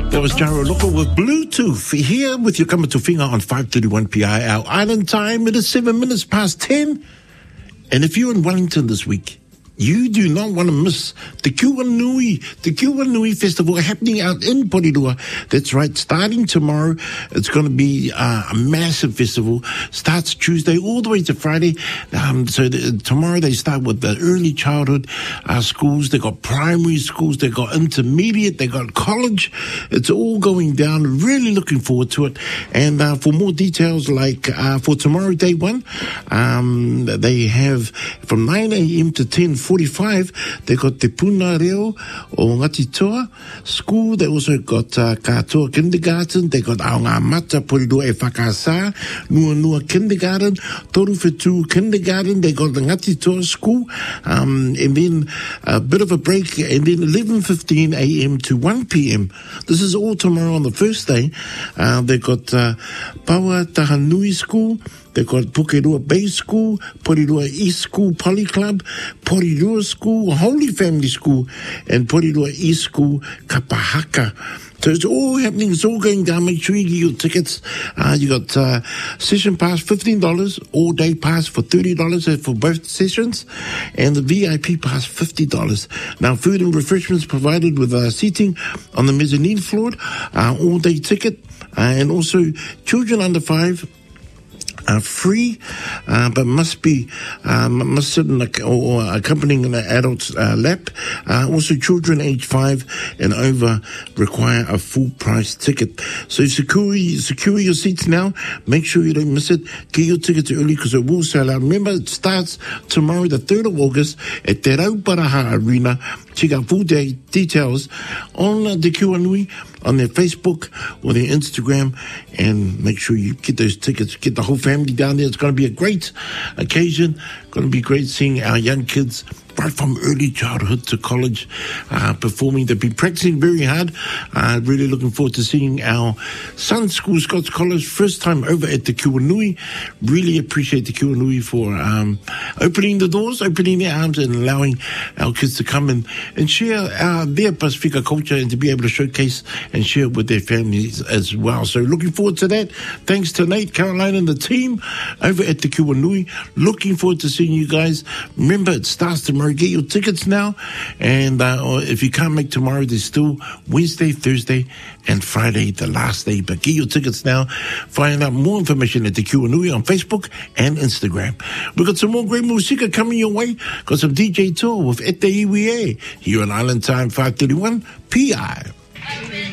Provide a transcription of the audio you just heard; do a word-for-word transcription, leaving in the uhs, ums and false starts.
That was Jaro Loco with Bluetooth. Here with your coming to finger on five thirty-one P I, our island time. It is seven minutes past ten. And if you're in Wellington this week, you do not want to miss the Kiwanui, the Kiwanui Festival happening out in Porirua. That's right, starting tomorrow. It's going to be uh, a massive festival. Starts Tuesday all the way to Friday. Um, so the, tomorrow they start with the early childhood uh, schools. They got primary schools. They got intermediate. They got college. It's all going down. Really looking forward to it. And uh, for more details, like uh, for tomorrow, day one, um, they have from nine a.m. to ten forty-five, they got Te Puna Reo o Ngati Toa School. They also got uh, Katoa Kindergarten. They got Aonga Mata Porirua e Whakasa, Nua Nua Kindergarten, Toru Whetu Kindergarten. They got the Ngati Toa School. Um, and then a bit of a break, and then eleven fifteen a.m. to one p.m. This is all tomorrow on the first day. Uh, they got uh, Paua Tahanui School. They got Pukerua Bay School, Porirua East School Poly Club, Porirua School, Holy Family School, and Porirua East School Kapahaka. So it's all happening. It's all going down. Make sure you get your tickets. Uh, you got uh, session pass fifteen dollars, all day pass for thirty dollars for both sessions, and the V I P pass fifty dollars. Now, food and refreshments provided with uh, seating on the mezzanine floor, uh, all day ticket, uh, and also children under five. Uh, free, uh, but must be um, must sit in a, or, or accompanying an adult's uh, lap. Uh, also, children age five and over require a full price ticket. So secure secure your seats now. Make sure you don't miss it. Get your tickets early because it will sell out. Remember, it starts tomorrow, the third of August, at Te Rauparaha Arena. Check out full day details on uh, the Kiwanui, on their Facebook or their Instagram, and make sure you get those tickets. Get the whole family down there. It's going to be a great occasion. Going to be great seeing our young kids right from early childhood to college uh, performing. They've been practicing very hard. Uh, really looking forward to seeing our son's school, Scots College, first time over at the Kiwanui. Really appreciate the Kiwanui for um, opening the doors, opening their arms and allowing our kids to come and, and share uh, their Pasifika culture and to be able to showcase and share with their families as well. So looking forward to that. Thanks to Nate, Caroline and the team over at the Kiwanui. Looking forward to seeing you guys. Remember, it starts tomorrow. Get your tickets now, and uh, if you can't make tomorrow, there's still Wednesday, Thursday, and Friday, the last day. But get your tickets now. Find out more information at the Kiwanui on Facebook and Instagram. We've got some more great music coming your way. Got some D J Tour with Ete Iwie here on Island Time five thirty-one P I.